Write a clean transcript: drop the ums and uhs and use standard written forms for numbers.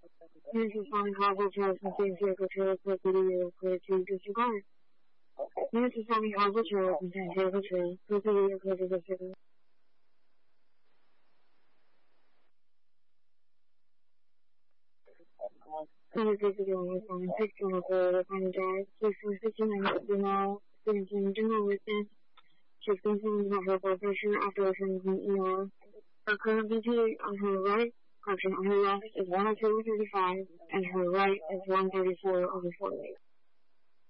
This is following causal trails and same vehicle trails for video clear to disregard. This is following causal trails and same vehicle trails for video clear to disregard. This is the only phone 6 local Pine Drive, 669 now, experiencing general weakness, shifting from the blood pressure after returning from ER. Her current BP on her right, correction, on her left is 102/35, and her right is 134/48.